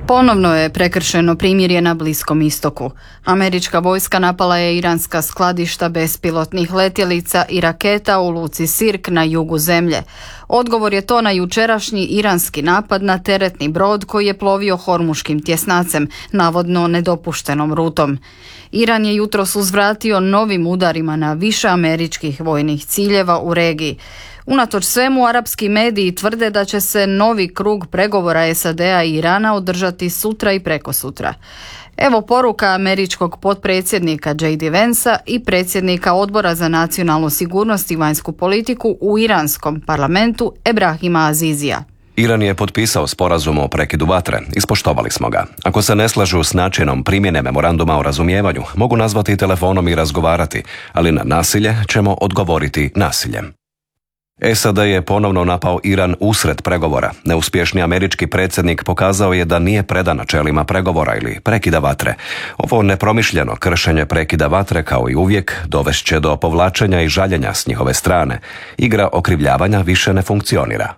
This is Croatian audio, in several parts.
Ponovno je prekršeno primirje na Bliskom istoku. Američka vojska napala je iranska skladišta bespilotnih letjelica i raketa u luci Sirk na jugu zemlje. Odgovor je to na jučerašnji iranski napad na teretni brod koji je plovio Hormuškim tjesnacem, navodno nedopuštenom rutom. Iran je jutros uzvratio novim udarima na više američkih vojnih ciljeva u regiji. Unatoč svemu, arapski mediji tvrde da će se novi krug pregovora SAD-a i Irana održati sutra i prekosutra. Evo poruka američkog potpredsjednika J.D. Vansa i predsjednika Odbora za nacionalnu sigurnost i vanjsku politiku u iranskom parlamentu Ebrahima Azizija. Iran je potpisao sporazum o prekidu vatre, ispoštovali smo ga. Ako se ne slažu s načinom primjene memoranduma o razumijevanju, mogu nazvati telefonom i razgovarati, ali na nasilje ćemo odgovoriti nasiljem. SAD je ponovno napao Iran usred pregovora. Neuspješni američki predsjednik pokazao je da nije predan načelima pregovora ili prekida vatre. Ovo nepromišljeno kršenje prekida vatre, kao i uvijek, dovešće do povlačenja i žaljenja s njihove strane. Igra okrivljavanja više ne funkcionira.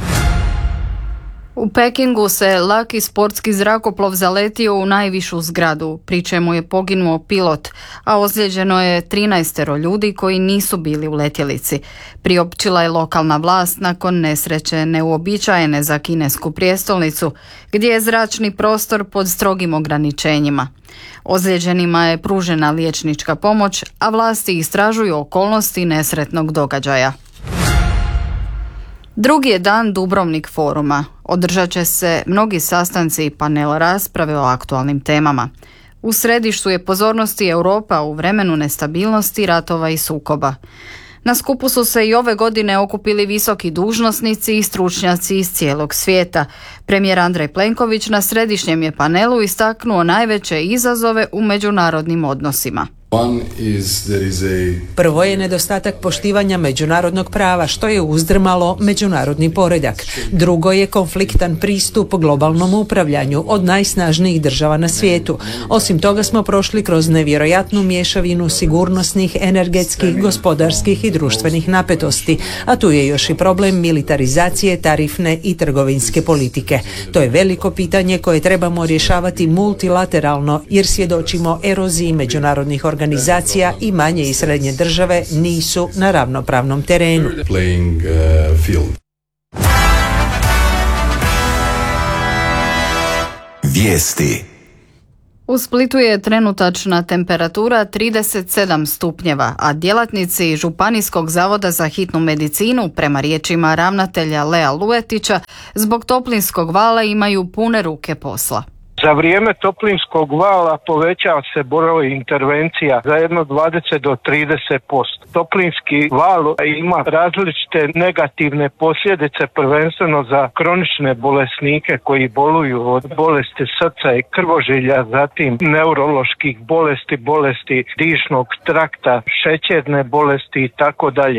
U Pekingu se laki sportski zrakoplov zaletio u najvišu zgradu, pri čemu je poginuo pilot, a ozlijeđeno je 13 ljudi koji nisu bili u letjelici. Priopćila je lokalna vlast nakon nesreće neuobičajene za kinesku prijestolnicu, gdje je zračni prostor pod strogim ograničenjima. Ozlijeđenima je pružena liječnička pomoć, a vlasti istražuju okolnosti nesretnog događaja. Drugi je dan Dubrovnik foruma. Održat će se mnogi sastanci i panel rasprave o aktualnim temama. U središtu je pozornosti Europa u vremenu nestabilnosti, ratova i sukoba. Na skupu su se i ove godine okupili visoki dužnosnici i stručnjaci iz cijelog svijeta. Premijer Andrej Plenković na središnjem je panelu istaknuo najveće izazove u međunarodnim odnosima. Prvo je nedostatak poštivanja međunarodnog prava, što je uzdrmalo međunarodni poredak. Drugo je konfliktan pristup globalnom upravljanju od najsnažnijih država na svijetu. Osim toga smo prošli kroz nevjerojatnu mješavinu sigurnosnih, energetskih, gospodarskih i društvenih napetosti, a tu je još i problem militarizacije, tarifne i trgovinske politike. To je veliko pitanje koje trebamo rješavati multilateralno, jer svjedočimo eroziji međunarodnih organizacija i manje i srednje države nisu na ravnopravnom terenu. Vijesti. U Splitu je trenutačna temperatura 37 stupnjeva, a djelatnici Županijskog zavoda za hitnu medicinu, prema riječima ravnatelja Lea Luetića, zbog toplinskog vala imaju pune ruke posla. Za vrijeme toplinskog vala povećava se broj intervencija za jedno 20 do 30%. Toplinski val ima različite negativne posljedice, prvenstveno za kronične bolesnike koji boluju od bolesti srca i krvožilja, zatim neuroloških bolesti, bolesti dišnog trakta, šećerne bolesti i tako dalje.